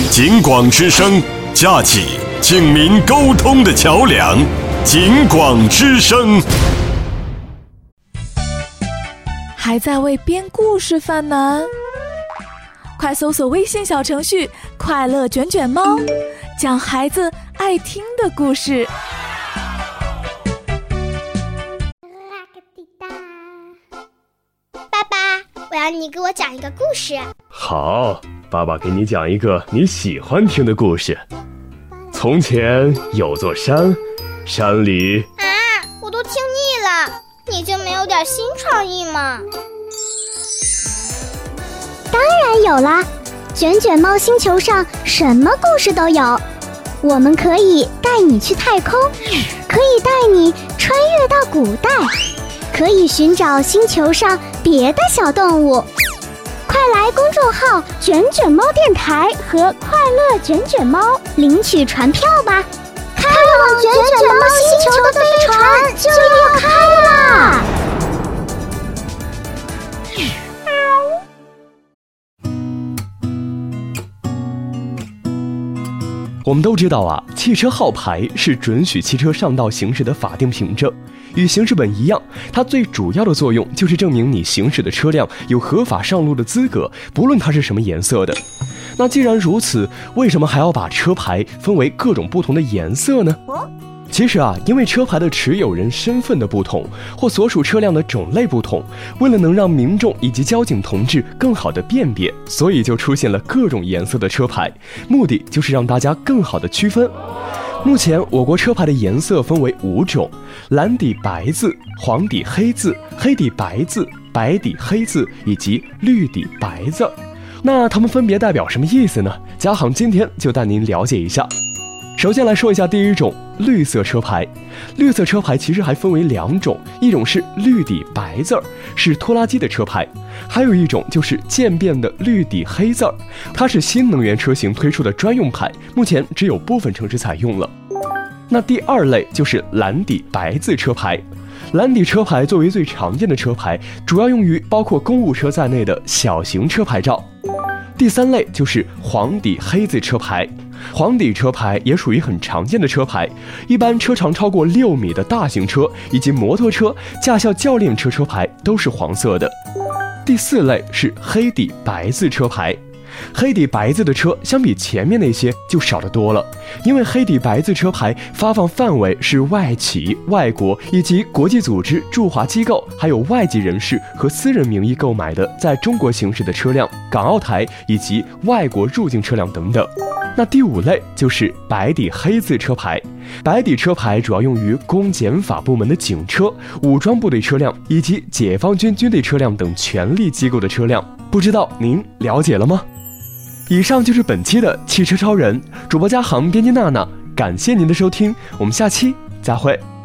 警广之声，架起警民沟通的桥梁。警广之声。 还在为编故事犯难？快搜索微信小程序“快乐卷卷猫”，讲孩子爱听的故事。 爸爸，我要你给我讲一个故事。 好，爸爸给你讲一个你喜欢听的故事。从前有座山，山里…… 我都听腻了，你就没有点新创意吗？ 当然有啦，卷卷猫星球上什么故事都有。我们可以带你去太空，可以带你穿越到古代，可以寻找星球上别的小动物。快来公众号卷卷猫电台和快乐卷卷猫领取船票吧，开往卷卷猫星球的飞船就要开啦！ 我们都知道啊，汽车号牌是准许汽车上道行驶的法定凭证。与行驶本一样，它最主要的作用就是证明你行驶的车辆有合法上路的资格，不论它是什么颜色的。那既然如此，为什么还要把车牌分为各种不同的颜色呢？其实啊，因为车牌的持有人身份的不同，或所属车辆的种类不同，为了能让民众以及交警同志更好的辨别，所以就出现了各种颜色的车牌，目的就是让大家更好的区分。目前我国车牌的颜色分为5种：蓝底白字、黄底黑字、黑底白字、白底黑字以及绿底白字。那它们分别代表什么意思呢？嘉航今天就带您了解一下。首先来说一下第一种，绿色车牌。绿色车牌其实还分为2种，一种是绿底白字儿，是拖拉机的车牌；还有一种就是渐变的绿底黑字儿，它是新能源车型推出的专用牌，目前只有部分城市采用了。那第2类就是蓝底白字车牌。蓝底车牌作为最常见的车牌，主要用于包括公务车在内的小型车牌照。第3类就是黄底黑字车牌。黄底车牌也属于很常见的车牌，一般车长超过6米的大型车以及摩托车、驾校教练车车牌都是黄色的。第4类是黑底白字车牌。黑底白字的车相比前面那些就少得多了，因为黑底白字车牌发放范围是外企、外国以及国际组织、驻华机构，还有外籍人士和私人名义购买的在中国行驶的车辆、港澳台以及外国入境车辆等等。那第5类就是白底黑字车牌。白底车牌主要用于公检法部门的警车、武装部队车辆以及解放军军队车辆等权力机构的车辆。不知道您了解了吗？以上就是本期的汽车超人，主播嘉航，编辑娜娜，感谢您的收听，我们下期再会。